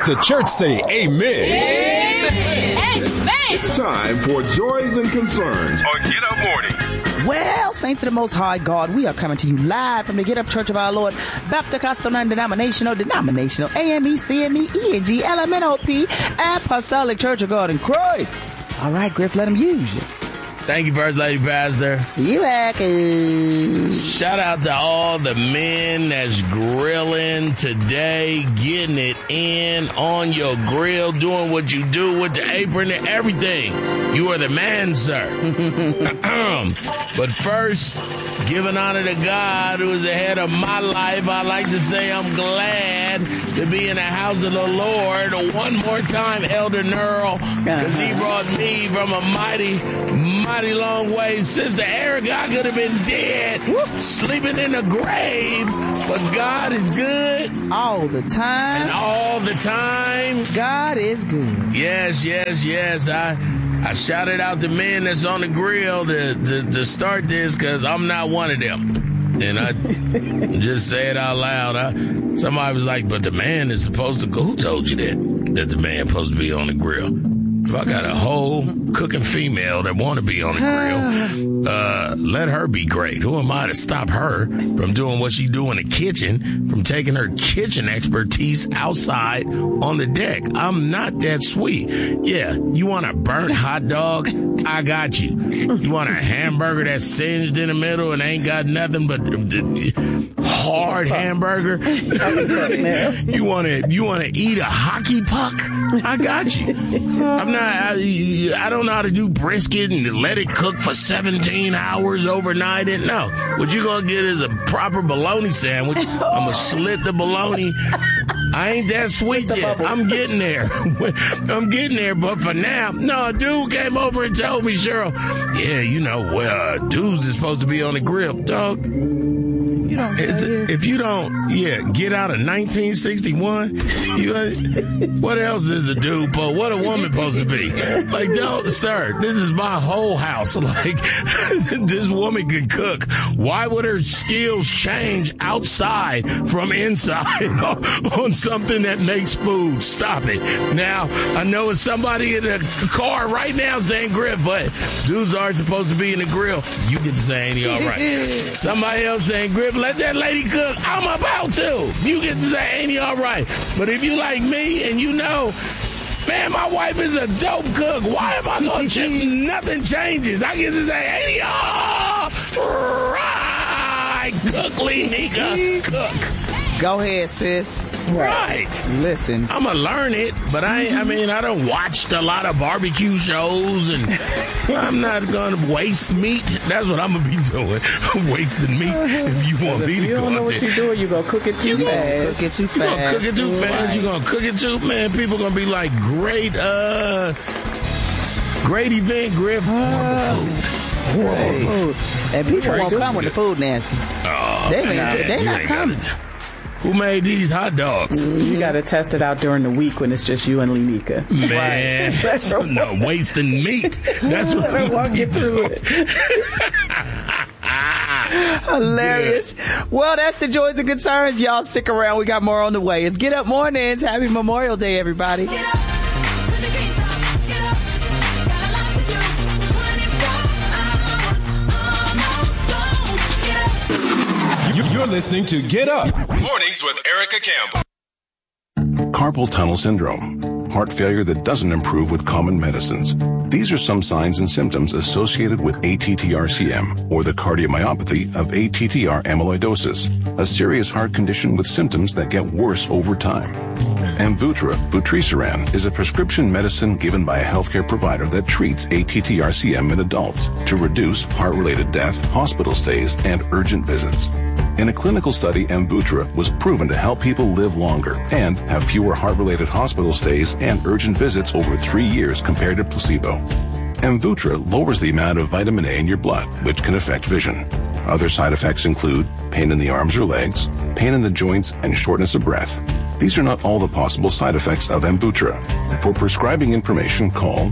Let the church say amen. Amen. It's time for Joys and Concerns on Get Up Morning. Well, saints of the Most High God, we are coming to you live from the Get Up Church of our Lord, Baptist, Custom, Non-Denominational, AME, CME, ENG, LMNOP, Apostolic Church of God in Christ. All right, Griff, let him use you. Thank you, First Lady Pastor. You welcome. Shout out to all the men that's grilling today, getting it in on your grill, doing what you do with the apron and everything. You are the man, sir. But first, giving honor to God, who is the head of my life, I'd like to say I'm glad to be in the house of the Lord one more time, Elder Nerl, because he brought me from a mighty long way. Sister Erica, I could have been dead, sleeping in a grave, but God is good. All the time. And all the time. God is good. Yes. I shouted out the men that's on the grill to start this because I'm not one of them. And I just say it out loud. Somebody was like, but the man is supposed to go. Who told you that the man supposed to be on the grill? If I got a whole cooking female that want to be on the grill, let her be great. Who am I to stop her from doing what she do in the kitchen, from taking her kitchen expertise outside on the deck? I'm not that sweet. Yeah, you want a burnt hot dog? I got you. You want a hamburger that's singed in the middle and ain't got nothing but hard hamburger? You want to eat a hockey puck? I got you. I don't know how to do brisket and let it cook for 17 hours overnight. And no, what you gonna get is a proper bologna sandwich. I'm gonna slit the bologna. I ain't that sweet yet. I'm getting there. But for now, no, a dude came over and told me, Cheryl, dudes is supposed to be on the grill, dog. If you don't, get out of 1961. What else is a dude? What a woman supposed to be? Like, no, sir, this is my whole house. Like, this woman can cook. Why would her skills change outside from inside on something that makes food? Stop it. Now, I know it's somebody in the car right now saying Griff, but dudes aren't supposed to be in the grill. You get to say, ain't he all right? Somebody else saying Griff, let that lady cook. I'm about to. You get to say, ain't he all right? But if you like me and you know, man, my wife is a dope cook. Why am I going to nothing changes? I get to say, ain't he all right? Cook, Leanika, cook. Go ahead, sis. Right. Listen. I'm going to learn it, but I done watched a lot of barbecue shows, and I'm not going to waste meat. That's what I'm going to be doing. Wasting meat if you want me to cook it. You don't know what you're doing, you're going to cook it too fast. You're going to cook it too fast. You're going to cook it too, man. People going to be like, great event, Griff. Food. And people won't come when the food nasty. They not coming. Who made these hot dogs? You got to test it out during the week when it's just you and Leanika. Man, no wasting meat. That's what I want to get through it. Hilarious. Well, that's the Joys and Concerns. Y'all stick around. We got more on the way. It's Get Up Mornings. Happy Memorial Day, everybody. Get up. Get up. Got a lot to do. 24 hours. You're listening to Get Up Mornings with Erica Campbell. Carpal tunnel syndrome, heart failure that doesn't improve with common medicines. These are some signs and symptoms associated with ATTR-CM, or the cardiomyopathy of ATTR amyloidosis, a serious heart condition with symptoms that get worse over time. Amvuttra, vutrisiran, is a prescription medicine given by a healthcare provider that treats ATTR-CM in adults to reduce heart-related death, hospital stays, and urgent visits. In a clinical study, Amvuttra was proven to help people live longer and have fewer heart-related hospital stays and urgent visits over 3 years compared to placebo. Amvuttra lowers the amount of vitamin A in your blood, which can affect vision. Other side effects include pain in the arms or legs, pain in the joints, and shortness of breath. These are not all the possible side effects of Amvuttra. For prescribing information, call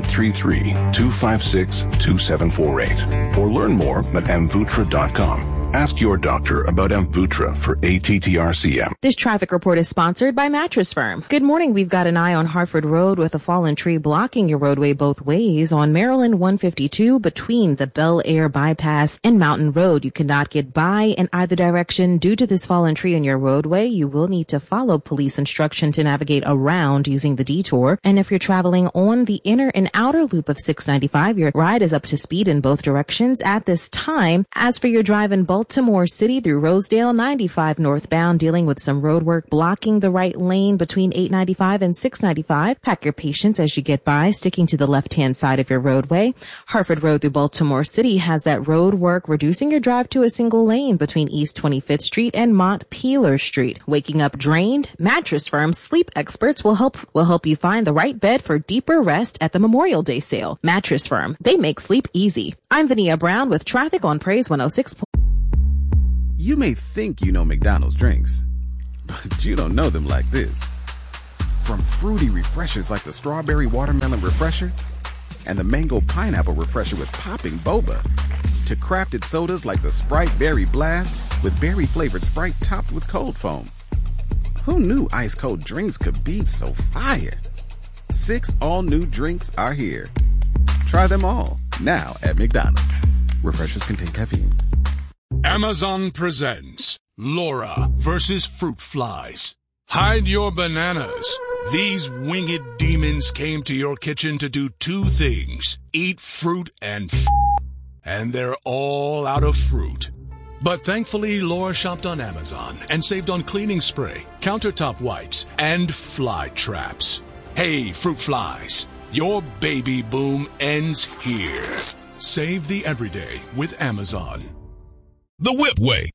1-833-256-2748 or learn more at amvuttra.com. Ask your doctor about Amvuttra for ATTRCM. This traffic report is sponsored by Mattress Firm. Good morning. We've got an eye on Hartford Road with a fallen tree blocking your roadway both ways on Maryland 152 between the Bel Air Bypass and Mountain Road. You cannot get by in either direction due to this fallen tree in your roadway. You will need to follow police instruction to navigate around using the detour. And if you're traveling on the inner and outer loop of 695, your ride is up to speed in both directions at this time. As for your drive in Baltimore City through Rosedale, 95 northbound, dealing with some road work blocking the right lane between 895 and 695. Pack your patience as you get by, sticking to the left-hand side of your roadway. Hartford Road through Baltimore City has that road work, reducing your drive to a single lane between East 25th Street and Montpelier Street. Waking up drained? Mattress Firm sleep experts will help you find the right bed for deeper rest at the Memorial Day sale. Mattress Firm, they make sleep easy. I'm Vinia Brown with traffic on Praise 106. You may think you know McDonald's drinks, but you don't know them like this. From fruity refreshers like the Strawberry Watermelon Refresher and the Mango Pineapple Refresher with popping boba, to crafted sodas like the Sprite Berry Blast with berry-flavored Sprite topped with cold foam. Who knew ice-cold drinks could be so fire? 6 all-new drinks are here. Try them all, now at McDonald's. Refreshers contain caffeine. Amazon presents Laura versus Fruit Flies. Hide your bananas. These winged demons came to your kitchen to do 2 things: eat fruit and and they're all out of fruit. But thankfully, Laura shopped on Amazon and saved on cleaning spray, countertop wipes, and fly traps. Hey, Fruit Flies, your baby boom ends here. Save the everyday with Amazon. The Whip Way.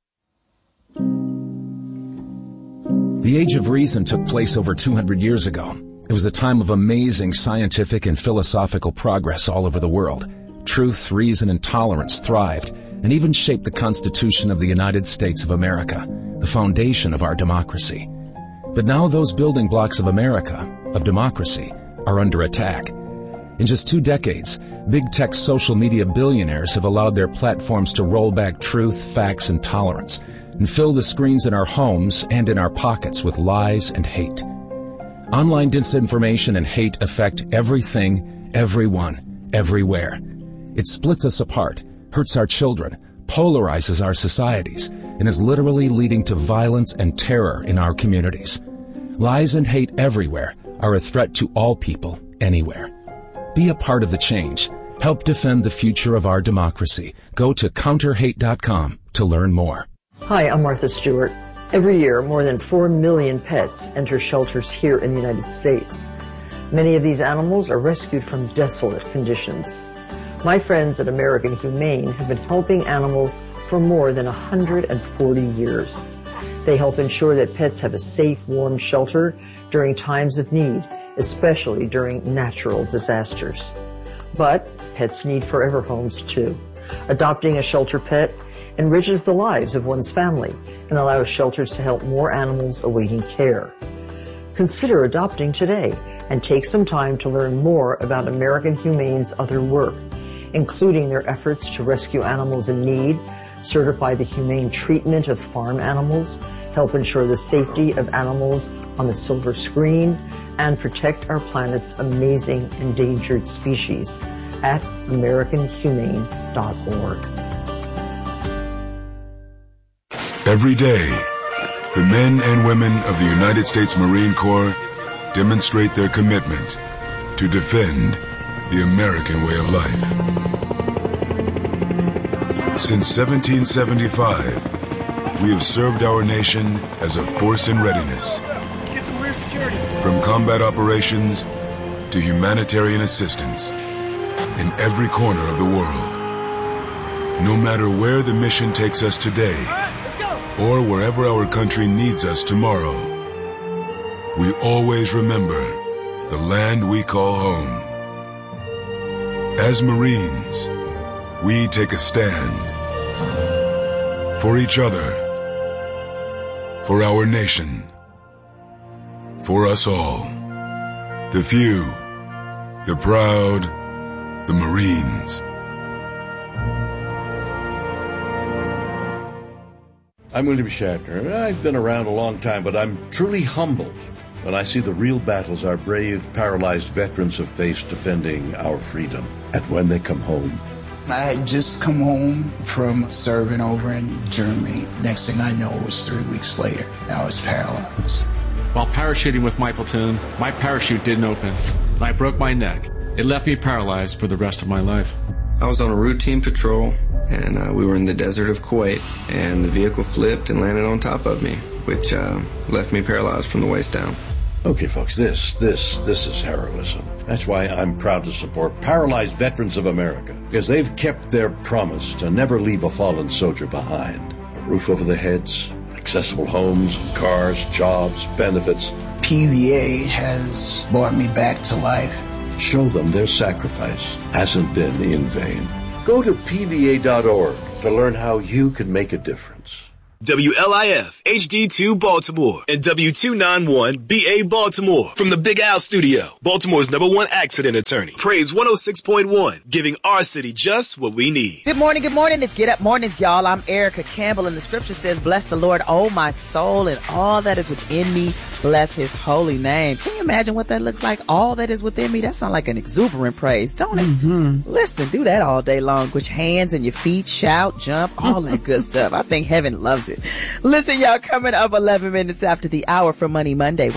The Age of Reason took place over 200 years ago. It was a time of amazing scientific and philosophical progress all over the world. Truth, reason, and tolerance thrived and even shaped the Constitution of the United States of America, the foundation of our democracy. But now those building blocks of America, of democracy, are under attack. In just 2 decades, big tech social media billionaires have allowed their platforms to roll back truth, facts, and tolerance, and fill the screens in our homes and in our pockets with lies and hate. Online disinformation and hate affect everything, everyone, everywhere. It splits us apart, hurts our children, polarizes our societies, and is literally leading to violence and terror in our communities. Lies and hate everywhere are a threat to all people, anywhere. Be a part of the change. Help defend the future of our democracy. Go to counterhate.com to learn more. Hi, I'm Martha Stewart. Every year, more than 4 million pets enter shelters here in the United States. Many of these animals are rescued from desolate conditions. My friends at American Humane have been helping animals for more than 140 years. They help ensure that pets have a safe, warm shelter during times of need, especially during natural disasters. But pets need forever homes too. Adopting a shelter pet enriches the lives of one's family and allows shelters to help more animals awaiting care. Consider adopting today and take some time to learn more about American Humane's other work, including their efforts to rescue animals in need, certify the humane treatment of farm animals, help ensure the safety of animals on the silver screen, and protect our planet's amazing endangered species at AmericanHumane.org. Every day, the men and women of the United States Marine Corps demonstrate their commitment to defend the American way of life. Since 1775, we have served our nation as a force in readiness. From combat operations to humanitarian assistance in every corner of the world. No matter where the mission takes us today or wherever our country needs us tomorrow, we always remember the land we call home. As Marines, we take a stand for each other, for our nation, for us all. The few, the proud, the Marines. I'm William Shatner. I've been around a long time, but I'm truly humbled when I see the real battles our brave, paralyzed veterans have faced defending our freedom. And when they come home. I had just come home from serving over in Germany. Next thing I know, it was 3 weeks later. I was paralyzed. While parachuting with my platoon, my parachute didn't open. I broke my neck. It left me paralyzed for the rest of my life. I was on a routine patrol, and we were in the desert of Kuwait, and the vehicle flipped and landed on top of me, which left me paralyzed from the waist down. Okay, folks, this is heroism. That's why I'm proud to support Paralyzed Veterans of America, because they've kept their promise to never leave a fallen soldier behind. A roof over their heads, accessible homes, cars, jobs, benefits. PVA has brought me back to life. Show them their sacrifice hasn't been in vain. Go to PVA.org to learn how you can make a difference. WLIF HD2 Baltimore and W291BA Baltimore from the Big Al Studio, Baltimore's #1 accident attorney. Praise 106.1, giving our city just what we need. Good morning. It's Get Up Mornings, y'all. I'm Erica Campbell, and the scripture says, bless the Lord, oh my soul, and all that is within me. Bless his holy name. Can you imagine what that looks like? All that is within me? That sounds like an exuberant praise, don't it? Mm-hmm. Listen, do that all day long. With your hands and your feet, shout, jump, all that good stuff. I think heaven loves it. Listen, y'all, coming up 11 minutes after the hour for Money Monday.